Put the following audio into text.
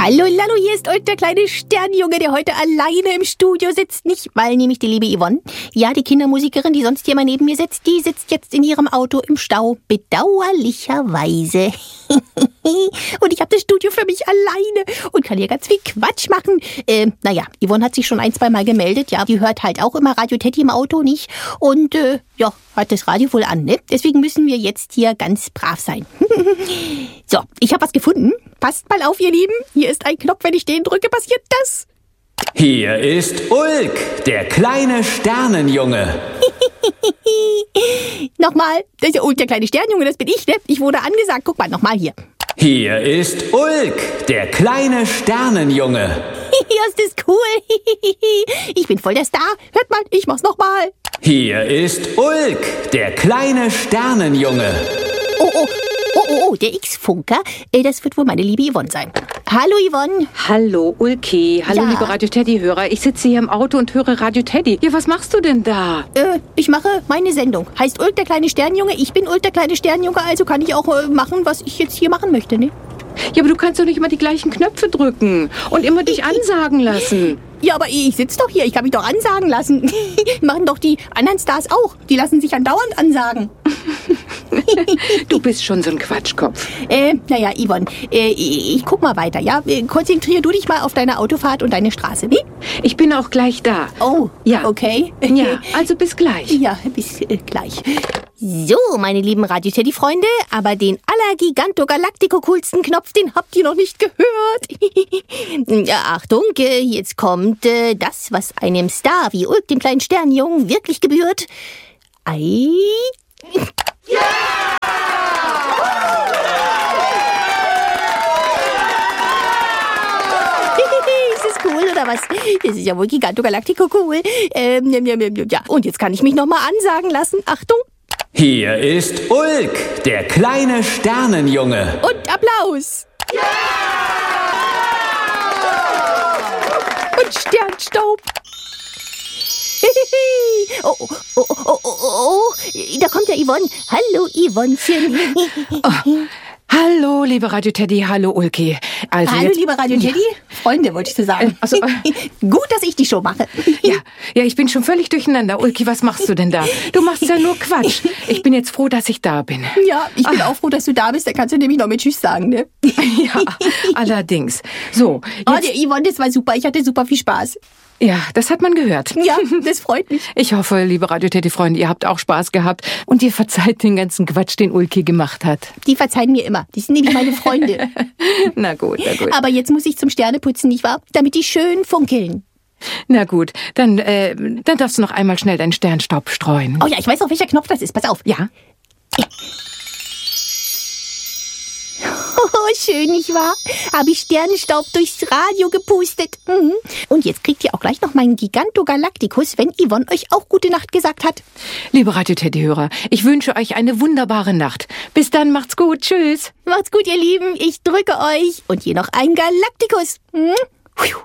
Hallo Lallo, hier ist euch der kleine Sternjunge, der heute alleine im Studio sitzt. Nicht, weil nämlich die liebe Yvonne, ja, die Kindermusikerin, die sonst hier mal neben mir sitzt, die sitzt jetzt in ihrem Auto im Stau. Bedauerlicherweise. Und ich habe das Studio für mich alleine und kann hier ganz viel Quatsch machen. Naja, Yvonne hat sich schon 1-2 Mal gemeldet. Ja, die hört halt auch immer Radio Teddy im Auto, nicht? Und ja, hat das Radio wohl an, ne? Deswegen müssen wir jetzt hier ganz brav sein. So, ich habe was gefunden. Passt mal auf, ihr Lieben. Hier ist ein Knopf, wenn ich den drücke, passiert das. Hier ist Ulk, der kleine Sternenjunge. Nochmal, das ist ja Ulk, der kleine Sternjunge, das bin ich, ne? Ich wurde angesagt. Guck mal, nochmal hier. Hier ist Ulk, der kleine Sternenjunge. Ist das cool. Ich bin voll der Star. Hört mal, ich mach's nochmal. Hier ist Ulk, der kleine Sternenjunge. Oh, der X-Funker, das wird wohl meine liebe Yvonne sein. Hallo Yvonne. Hallo Ulki, hallo Ja. liebe Radio Teddy-Hörer. Ich sitze hier im Auto und höre Radio Teddy. Ja, was machst du denn da? Ich mache meine Sendung. Heißt Ulk, der kleine Sternjunge. Ich bin Ulk, der kleine Sternjunge, also kann ich auch machen, was ich jetzt hier machen möchte, ne? Ja, aber du kannst doch nicht immer die gleichen Knöpfe drücken und immer dich ansagen lassen. Ja, aber ich sitze doch hier. Ich kann mich doch ansagen lassen. Machen doch die anderen Stars auch. Die lassen sich andauernd ansagen. Du bist schon so ein Quatschkopf. Naja, Yvonne, ich guck mal weiter, ja? Konzentrier du dich mal auf deine Autofahrt und deine Straße, ne? Ich bin auch gleich da. Oh, Ja. okay. Ja, also bis gleich. Ja, bis gleich. So, meine lieben Radio-Teddy-Freunde, aber den Allergiganto-Galactico-coolsten Knopf, den habt ihr noch nicht gehört. Ja, Achtung, jetzt kommt das, was einem Star wie Ulk, dem kleinen Sternjungen, wirklich gebührt. Ist das cool, oder was? Das ist ja wohl Giganto Galactico cool. Ja, und jetzt kann ich mich nochmal ansagen lassen. Achtung. Hier ist Ulk, der kleine Sternenjunge. Und Applaus. Und Sternstaub. Oh, da kommt ja Yvonne. Hallo, Yvonnechen. Hallo, liebe Radio Teddy, hallo Ulki. Also Hallo, jetzt, liebe Radio Teddy. Freunde, wollte ich dir sagen. also, Gut, dass ich die Show mache. Ja, ich bin schon völlig durcheinander. Ulki, was machst du denn da? Du machst ja nur Quatsch. Ich bin jetzt froh, dass ich da bin. Ja, ich bin auch froh, dass du da bist. Da kannst du nämlich noch mit Tschüss sagen, ne? Ja, allerdings. So, Oh, jetzt, der Yvonne, das war super. Ich hatte super viel Spaß. ja, das hat man gehört. Ja, das freut mich. Ich hoffe, liebe Radio Teddy-Freunde, ihr habt auch Spaß gehabt und ihr verzeiht den ganzen Quatsch, den Ulki gemacht hat. Die verzeihen mir immer. Die sind nämlich meine Freunde. Na gut, na gut. Aber jetzt muss ich zum Sterneputzen, nicht wahr? Damit die schön funkeln. Na gut, dann darfst du noch einmal schnell deinen Sternstaub streuen. Oh ja, ich weiß auch, welcher Knopf das ist. Pass auf. Ja? Oh, schön, nicht wahr? Habe ich Sternenstaub durchs Radio gepustet. Mhm. Und jetzt kriegt ihr auch gleich noch meinen Giganto Galacticus, wenn Yvonne euch auch gute Nacht gesagt hat. Liebe Radio Teddy-Hörer, ich wünsche euch eine wunderbare Nacht. Bis dann, macht's gut, tschüss. Macht's gut, ihr Lieben. Ich drücke euch. Und hier noch ein Galacticus. Mhm.